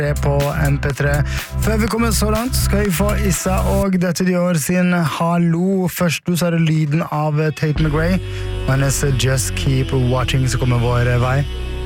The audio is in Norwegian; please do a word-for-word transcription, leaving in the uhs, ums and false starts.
på M P tre. Før vi kommer så langt skal vi få Issa og Dette Dior sin Hallo. Først du så er det lyden av Tate McRae og hennes Just Keep Watching som kommer vår vei.